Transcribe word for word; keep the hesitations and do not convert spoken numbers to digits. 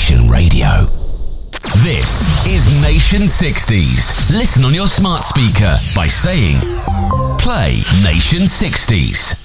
Nation Radio. This is Nation sixties. Listen on your smart speaker by saying, play Nation sixties.